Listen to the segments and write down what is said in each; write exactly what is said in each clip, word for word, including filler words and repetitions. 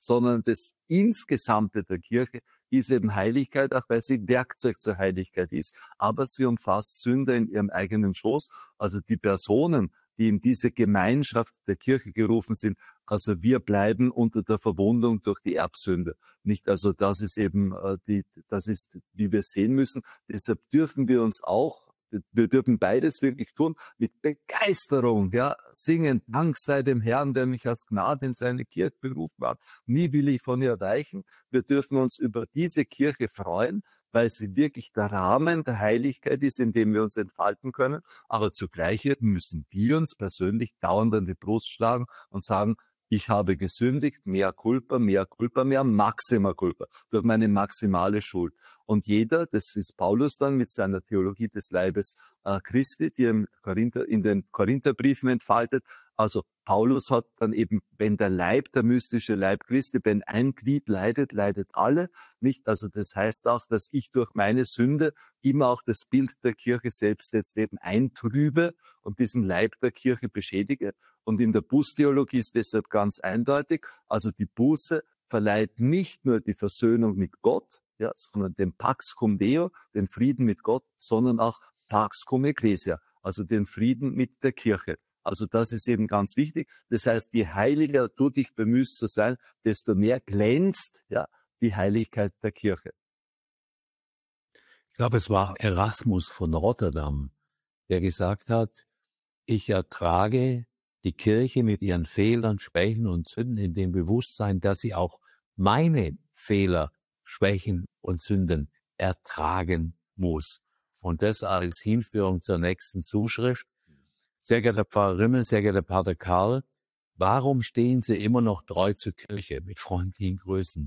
sondern das Insgesamte der Kirche ist eben Heiligkeit, auch weil sie Werkzeug zur Heiligkeit ist. Aber sie umfasst Sünder in ihrem eigenen Schoß, also die Personen, die in diese Gemeinschaft der Kirche gerufen sind. Also wir bleiben unter der Verwundung durch die Erbsünde. Nicht, also das ist eben äh, die, das ist, wie wir sehen müssen. Deshalb dürfen wir uns auch, wir dürfen beides wirklich tun, mit Begeisterung, ja, singen. Dank sei dem Herrn, der mich aus Gnade in seine Kirche berufen hat. Nie will ich von ihr weichen. Wir dürfen uns über diese Kirche freuen, weil sie wirklich der Rahmen der Heiligkeit ist, in dem wir uns entfalten können. Aber zugleich müssen wir uns persönlich dauernd an die Brust schlagen und sagen, ich habe gesündigt, mea culpa, mea culpa, mea maxima culpa, durch meine maximale Schuld. Und jeder, das ist Paulus dann mit seiner Theologie des Leibes äh, Christi, die er im Korinther, in den Korintherbriefen entfaltet. Also Paulus hat dann eben, wenn der Leib, der mystische Leib Christi, wenn ein Glied leidet, leidet alle. Nicht? Also das heißt auch, dass ich durch meine Sünde immer auch das Bild der Kirche selbst jetzt eben eintrübe und diesen Leib der Kirche beschädige. Und in der Bußtheologie ist deshalb ganz eindeutig, also die Buße verleiht nicht nur die Versöhnung mit Gott, ja, sondern den Pax cum Deo, den Frieden mit Gott, sondern auch Pax cum Ecclesia, also den Frieden mit der Kirche. Also das ist eben ganz wichtig. Das heißt, je heiliger du dich bemühst zu sein, desto mehr glänzt ja die Heiligkeit der Kirche. Ich glaube, es war Erasmus von Rotterdam, der gesagt hat, ich ertrage die Kirche mit ihren Fehlern, Schwächen und Sünden in dem Bewusstsein, dass sie auch meine Fehler, Schwächen und Sünden ertragen muss. Und das als Hinführung zur nächsten Zuschrift. Sehr geehrter Pfarrer Rimmel, sehr geehrter Pater Karl, warum stehen Sie immer noch treu zur Kirche? Mit freundlichen Grüßen.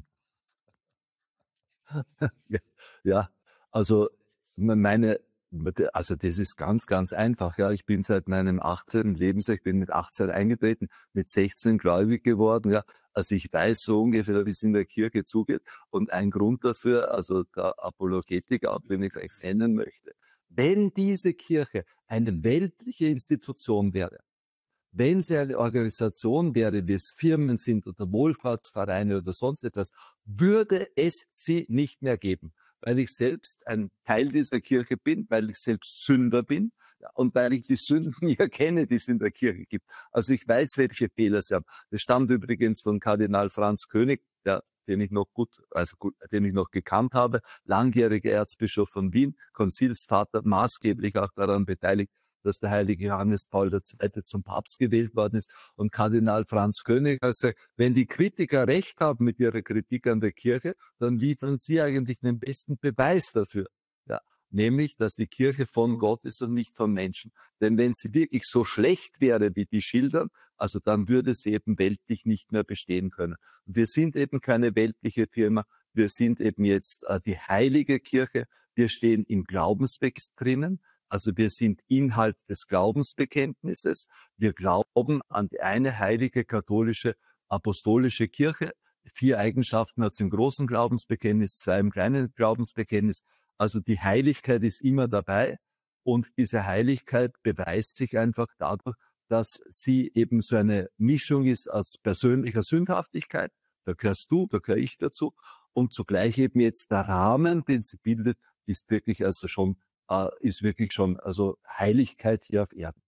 Ja, ja, also meine, also das ist ganz, ganz einfach. Ja, ich bin seit meinem achtzehnten Lebensjahr, ich bin mit achtzehn eingetreten, mit sechzehn gläubig geworden. Ja, also ich weiß so ungefähr, wie es in der Kirche zugeht. Und ein Grund dafür, also der Apologetik, auch den ich gleich nennen möchte, wenn diese Kirche eine weltliche Institution wäre, wenn sie eine Organisation wäre, wie es Firmen sind oder Wohlfahrtsvereine oder sonst etwas, würde es sie nicht mehr geben, weil ich selbst ein Teil dieser Kirche bin, weil ich selbst Sünder bin ja, und weil ich die Sünden ja kenne, die es in der Kirche gibt. Also ich weiß, welche Fehler sie haben. Das stammt übrigens von Kardinal Franz König, der den ich noch gut, also gut, den ich noch gekannt habe, langjähriger Erzbischof von Wien, Konzilsvater, maßgeblich auch daran beteiligt, dass der heilige Johannes Paul der Zweite zum Papst gewählt worden ist. Und Kardinal Franz König hat gesagt, wenn die Kritiker recht haben mit ihrer Kritik an der Kirche, dann liefern sie eigentlich den besten Beweis dafür. Ja, nämlich, dass die Kirche von Gott ist und nicht von Menschen. Denn wenn sie wirklich so schlecht wäre, wie die schildern, also dann würde sie eben weltlich nicht mehr bestehen können. Und wir sind eben keine weltliche Firma, wir sind eben jetzt äh, die heilige Kirche, wir stehen im Glaubensbekenntnis drinnen, also wir sind Inhalt des Glaubensbekenntnisses, wir glauben an die eine heilige katholische apostolische Kirche, vier Eigenschaften hat es im großen Glaubensbekenntnis, zwei im kleinen Glaubensbekenntnis. Also die Heiligkeit ist immer dabei und diese Heiligkeit beweist sich einfach dadurch, dass sie eben so eine Mischung ist aus persönlicher Sündhaftigkeit, da gehörst du, da gehöre ich dazu, und zugleich eben jetzt der Rahmen, den sie bildet, ist wirklich also schon, äh, ist wirklich schon, also Heiligkeit hier auf Erden.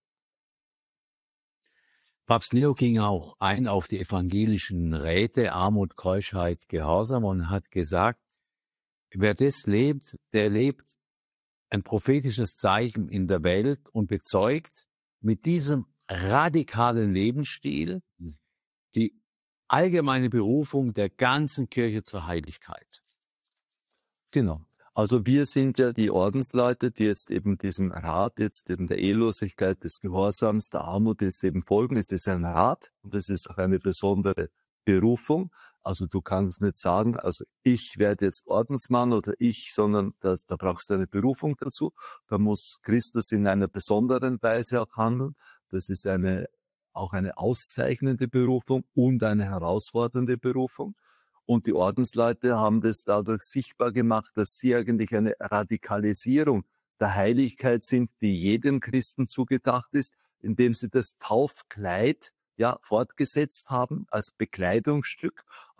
Papst Leo ging auch ein auf die evangelischen Räte, Armut, Keuschheit, Gehorsam und hat gesagt, wer das lebt, der lebt ein prophetisches Zeichen in der Welt und bezeugt mit diesem radikalen Lebensstil die allgemeine Berufung der ganzen Kirche zur Heiligkeit. Genau. Also wir sind ja die Ordensleute, die jetzt eben diesem Rat, jetzt eben der Ehelosigkeit, des Gehorsams, der Armut jetzt eben folgen. Es ist ein Rat und es ist auch eine besondere Berufung. Also du kannst nicht sagen, also ich werde jetzt Ordensmann oder ich, sondern das, da brauchst du eine Berufung dazu. Da muss Christus in einer besonderen Weise auch handeln. Das ist eine, auch eine auszeichnende Berufung und eine herausfordernde Berufung. Und die Ordensleute haben das dadurch sichtbar gemacht, dass sie eigentlich eine Radikalisierung der Heiligkeit sind, die jedem Christen zugedacht ist, indem sie das Taufkleid ja fortgesetzt haben als Bekleidungsstück.